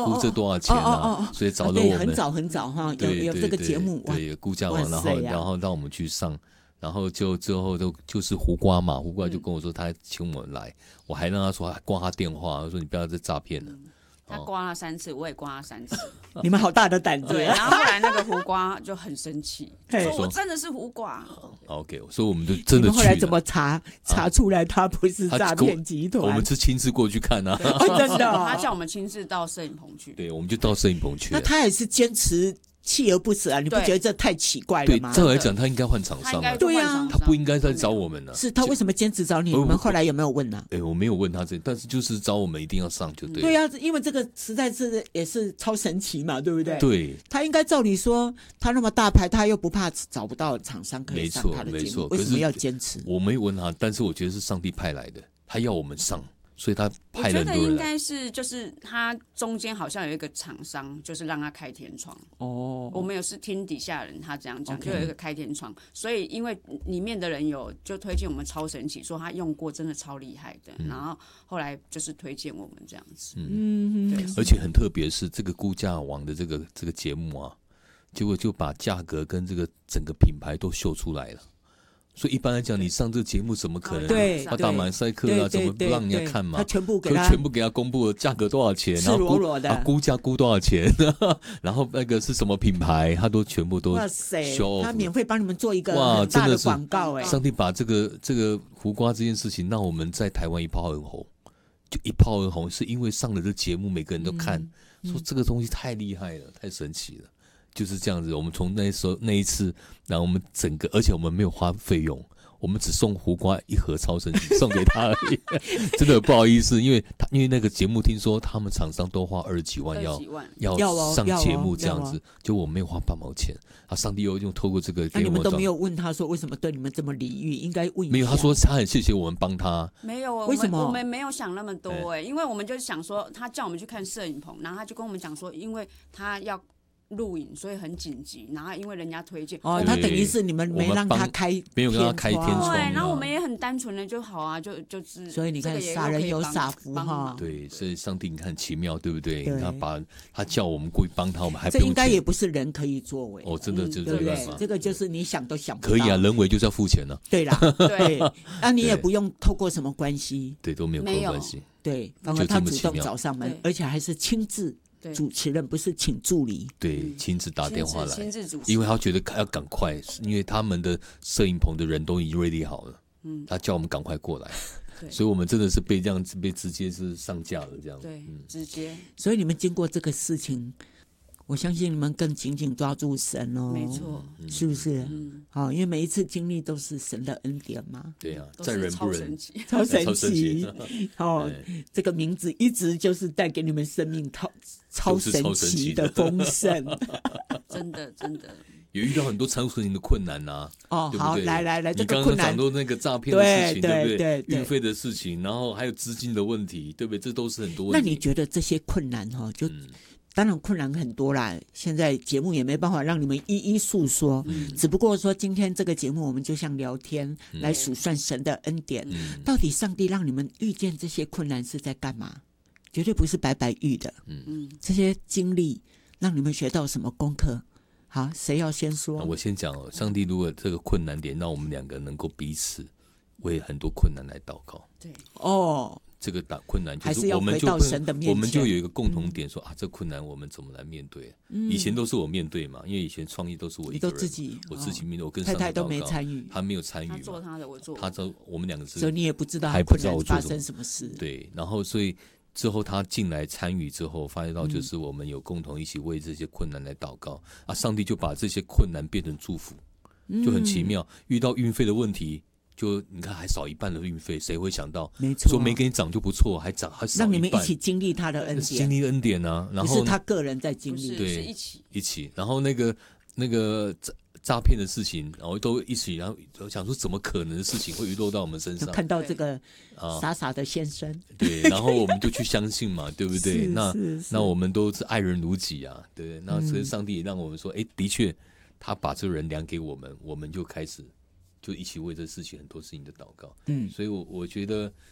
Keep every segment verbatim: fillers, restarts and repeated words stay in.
估这多少钱啊，哦哦哦哦所以找了我们、哦、 很早很早哈，有有这个节目， 对，对估价网，然后然后让我们去上。然后就之后都就是胡瓜嘛，胡瓜就跟我说他请我们来，嗯、我还让他说挂他电话，我说你不要再诈骗了。嗯他刮了三次，我也刮了三次。 你们好大的胆子！ 对，然后后来那个胡瓜就很生气，说我真的是胡瓜。 OK， 所以我们就真的去了。你们后来怎么查查出来他不是诈骗集团？ 我们是亲自过去看啊， 真的、哦， 他叫我们亲自到摄影棚去。 对，我们就到摄影棚去。 那他也是坚持。锲而不舍啊！你不觉得这太奇怪了吗？ 对，照来讲他应该换厂商了。 对呀， 他不应该再找我们了。 是他为什么坚持找你？你们后来有没有问呢、啊？ 哎，我没有问他这，但是就是找我们一定要上就对了。 对呀、啊，因为这个实在是也是超神奇嘛，对不对？ 对， 他应该照理说，他那么大牌，他又不怕找不到厂商可以上他的节目， 没错， 为什么要坚持？ 我没问他，但是我觉得是上帝派来的，他要我们上。所以他派了很多人来。 我觉得应该是就是他中间好像有一个厂商，就是让他开天窗。哦，我们有是听底下人他这样讲， okay. 就有一个开天窗。所以因为里面的人有就推荐我们超神奇，说他用过真的超厉害的、嗯，然后后来就是推荐我们这样子。 嗯，对。而且很特别是这个估价网的这个这个节目啊，结果就把价格跟这个整个品牌都秀出来了。所以一般来讲，你上这个节目怎么可能？ 对， 他打马赛克啊，怎么不让人家看嘛？ 他全部给他， 全部给他公布了价格多少钱， 赤裸裸的， 然后估价估多少钱，然后那个是什么品牌，他都全部都 show。 他免费帮你们做一个很大的广告，哎， 上帝把这个这个胡瓜这件事情，让我们在台湾一炮而红，就一炮而红，是因为上了这节目，每个人都看，嗯、说这个东西太厉害了，太神奇了。就是这样子，我们从那时候那一次，然后我们整个，而且我们没有花费用，我们只送胡瓜一盒超神奇送给他而已，真的不好意思，因为他因为那个节目听说他们厂商都花二十几万要要上节目这样子，就我没有花半毛钱，啊，上帝又用透过这个给我们， 那你们都没有问他说为什么对你们这么礼遇，应该问一下。 没有，他说他很谢谢我们帮他， 没有， 为什么我们没有想那么多哎、欸，因为我们就想说他叫我们去看摄影棚，然后他就跟我们讲说，因为他要录影，所以很紧急，然后因为人家推荐， 哦，他等于是你们没让他开， 没有让他开天窗， 对，然后我们也很单纯的就好啊，就就是， 所以你看傻人有傻福哈， 对，所以上帝你看奇妙，对不对？他把他叫我们过去帮他，我们还不用钱， 这应该也不是人可以作为哦，真的就对不对？这个就是你想都想不到， 可以啊，人为就是要付钱呢、啊， 对啦，对，那你也不用透过什么关系， 对，都没有透过关系， 对，然后他主动找上门，而且还是亲自。主持人不是请助理， 对，亲自打电话来， 亲自主持， 因为他觉得要赶快，因为他们的摄影棚的人都已经 ready 好了，嗯，他叫我们赶快过来，所以我们真的是被这样子被直接是上架了这样， 对，嗯、直接。 所以你们经过这个事情，我相信你们更紧紧抓住神哦， 没错， 是不是？嗯，好、哦，因为每一次经历都是神的恩典嘛。 对啊，在人不人， 超神奇。哦，这个名字一直就是带给你们生命超超神奇的丰盛。 真的，真的。 有遇到很多超神奇的困难呐、啊， 哦， 对不对？ 好，来来来， 你刚刚讲到那个诈骗的事情，对, 对不对？ 对运费的事情，然后还有资金的问题，对不对？这都是很多问题。 那你觉得这些困难哈，就、嗯、当然困难很多啦。现在节目也没办法让你们一一诉说，嗯、只不过说今天这个节目我们就像聊天、嗯、来数算神的恩典、嗯。到底上帝让你们遇见这些困难是在干嘛？绝对不是白白遇的。嗯，这些经历让你们学到什么功课？好，谁要先说？ 我先讲哦。上帝如果这个困难点让我们两个能够彼此为很多困难来祷告。 对， 哦， 这个打困难就是我们就我们就有一个共同点说、嗯、啊，这困难我们怎么来面对、嗯？以前都是我面对嘛，因为以前创业都是我一个人， 你都自己， 我自己面对，我跟上帝太太都没参与， 他没有参与， 他做他的，我做我他做，我们两个是， 所以你也不知道还不知道我发生什么事。 对，然后所以。之后他进来参与之后，发现到就是我们有共同一起为这些困难来祷告、嗯、啊，上帝就把这些困难变成祝福，就很奇妙。嗯、遇到运费的问题，就你看还少一半的运费，谁会想到？ 没错， 说没给你涨就不错，还涨还少一半， 让你们一起经历他的恩典， 经历恩典啊。然后不是他个人在经历， 对， 是一起一起。然后那个那个。诈骗的事情，然后都一起，然后想说怎么可能的事情会遗落到我们身上？ 看到这个傻傻的先生， 啊、对，然后我们就去相信嘛，对不对？那那我们都是爱人如己啊，对不对？那所以上帝也让我们说，哎、嗯，的确，他把这个人量给我们，我们就开始就一起为这事情很多事情的祷告。嗯，所以我我觉得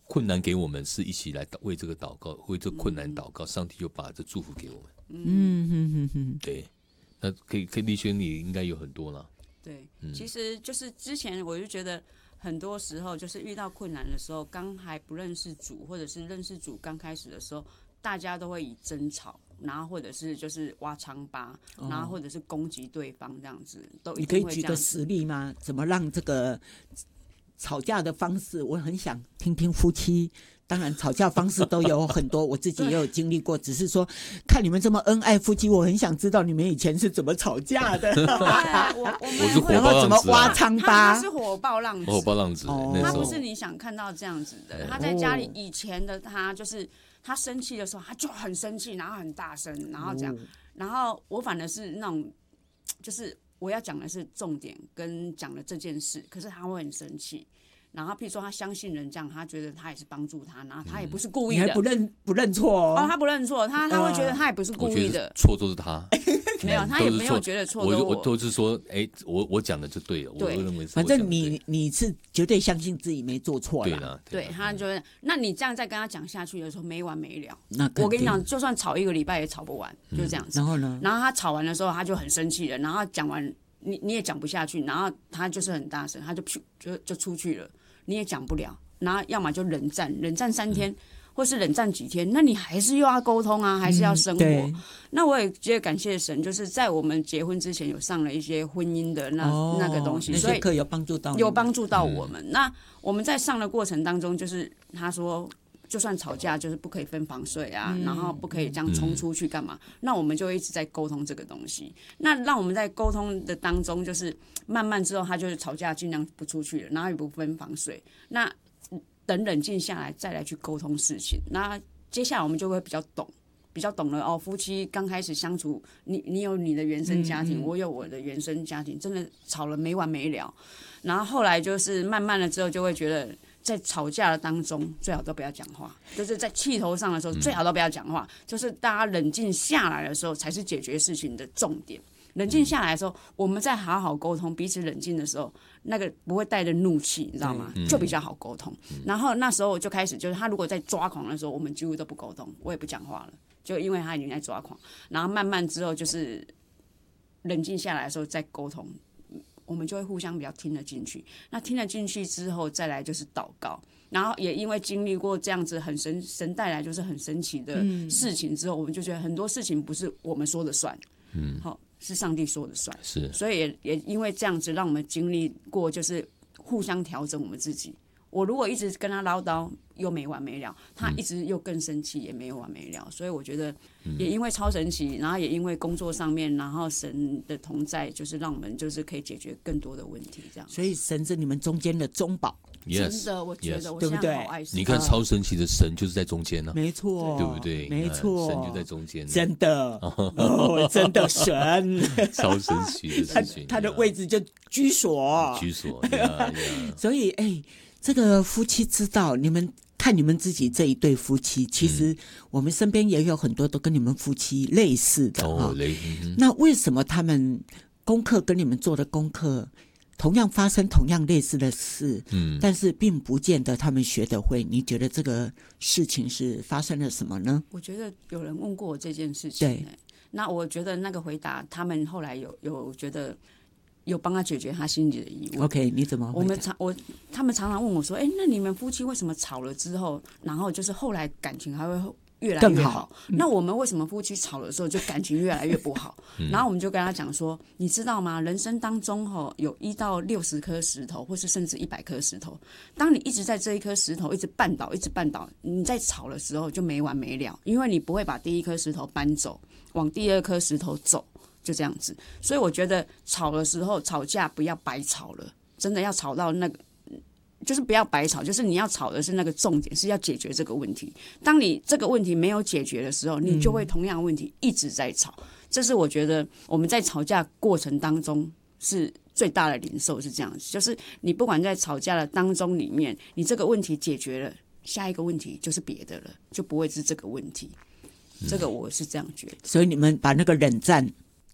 困难给我们，是一起来为这个祷告，为这困难祷告，上帝就把这祝福给我们。 嗯哼哼哼， 对，那可以，可以，丽轩你应该有很多了。 对，嗯、其实就是之前我就觉得。很多时候就是遇到困难的时候，刚还不认识主，或者是认识主刚开始的时候，大家都会以争吵，然后或者是就是挖疮疤，哦、然后或者是攻击对方这样子，都一定会这样子。 你可以举个实例吗？怎么让这个吵架的方式？我很想听听夫妻。当然，吵架方式都有很多，我自己也有经历过。只是说，看你们这么恩爱夫妻，我很想知道你们以前是怎么吵架的。 我我们是火爆浪子、啊， 然后怎么挖疮疤？ 他是火爆浪子， 火爆浪子、哦。 他不是你想看到这样子的。他在家里以前的他，就是他生气的时候，他就很生气，然后很大声，然后讲。哦、然后我反而是那种，就是我要讲的是重点跟讲的这件事，可是他会很生气。然后，譬如说，他相信人这样，他觉得他也是帮助他，然后他也不是故意的， 你还不认不认错哦？ 哦，他不认错，他他会觉得他也不是故意的， 错都是他， 没有，他也没有觉得错都我。我都是说，哎，我我讲的就对了，我认为是。 反正你你是绝对相信自己没做错了，对了， 对，他就会，那你这样再跟他讲下去的时候没完没了。 那我跟你讲，就算吵一个礼拜也吵不完，就这样子。 然后呢？ 然后他吵完的时候，他就很生气了，然后讲完你你也讲不下去，然后他就是很大声，他就就就出去了。你也讲不了，然后要么就冷战，冷战三天，嗯、或是冷战几天，那你还是又要沟通啊，还是要生活。嗯、那我也觉得感谢神，就是在我们结婚之前有上了一些婚姻的那、哦、那个东西， 所以课有帮助到， 有帮助到我们。嗯、那我们在上的过程当中，就是他说。就算吵架，就是不可以分房睡啊，嗯、然后不可以这样冲出去干嘛？嗯、那我们就一直在沟通这个东西。那让我们在沟通的当中，就是慢慢之后，他就是吵架尽量不出去了，然后也不分房睡。那等冷静下来，再来去沟通事情。那接下来我们就会比较懂，比较懂了哦。夫妻刚开始相处，你你有你的原生家庭，嗯嗯我有我的原生家庭，真的吵了没完没了。然后后来就是慢慢的之后，就会觉得。在吵架的当中，最好都不要讲话。就是在气头上的时候，最好都不要讲话。嗯、就是大家冷静下来的时候，才是解决事情的重点。冷静下来的时候，我们再好好沟通，彼此冷静的时候，那个不会带着怒气，你知道吗？嗯、就比较好沟通。嗯、然后那时候我就开始，就是他如果在抓狂的时候，我们几乎都不沟通，我也不讲话了，就因为他已经在抓狂。然后慢慢之后，就是冷静下来的时候再沟通。我们就会互相比较听得进去，那听得进去之后，再来就是祷告，然后也因为经历过这样子很神神带来就是很神奇的事情之后，嗯、我们就觉得很多事情不是我们说的算，嗯，好、哦、是上帝说的算， 是， 所以也也因为这样子，让我们经历过就是互相调整我们自己。我如果一直跟他唠叨，又没完没了，他一直又更生气，也没有完没了。所以我觉得，也因为超神奇，然后也因为工作上面，然后神的同在，就是让我们就是可以解决更多的问题，这样。 所以神是你们中间的中保。 Yes, 真的，我觉得我现在好爱神。 你看超神奇的神就是在中间呢、啊， 没错， 对不对？ 没错， 神就在中间， 真的，哦，真的神， 超神奇的事情， 他, 他的位置就居所， 居所。Yeah, yeah. 所以，哎，这个夫妻之道，你们看你们自己这一对夫妻，其实我们身边也有很多都跟你们夫妻类似的哦，类、嗯。 那为什么他们功课跟你们做的功课？同样发生同样类似的事，嗯，但是并不见得他们学得会。你觉得这个事情是发生了什么呢？ 我觉得有人问过我这件事情、欸，对，那我觉得那个回答，他们后来有有觉得有帮他解决他心里的疑问。 OK， 你怎么回答？ 我们常我他们常常问我说，哎、欸，那你们夫妻为什么吵了之后，然后就是后来感情还会越来越好， 好嗯、那我们为什么夫妻吵的时候就感情越来越不好？嗯、然后我们就跟他讲说，你知道吗？人生当中吼有一到六十颗石头，或是甚至一百颗石头。当你一直在这一颗石头一直绊倒，一直绊倒，你在吵的时候就没完没了，因为你不会把第一颗石头搬走，往第二颗石头走，就这样子。所以我觉得吵的时候吵架不要白吵了，真的要吵到那个。就是不要白吵，就是你要吵的是那个重点，是要解决这个问题。当你这个问题没有解决的时候，你就会同样的问题一直在吵。嗯、这是我觉得我们在吵架过程当中是最大的领受是这样子，就是你不管在吵架的当中里面，你这个问题解决了，下一个问题就是别的了，就不会是这个问题。这个我是这样觉得。 所以你们把那个冷战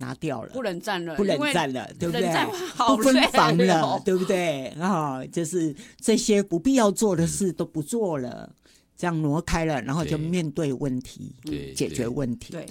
拿掉了， 不能站了， 不能站了，对不对？ 好不分房了，对不对？啊，就是这些不必要做的事都不做了。这样挪开了，然后就面对问题，解决问题。 对，